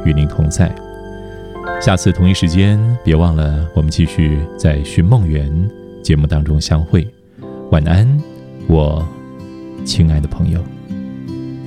与您同在。下次同一时间，别忘了我们继续在寻梦园节目当中相会。晚安，我亲爱的朋友。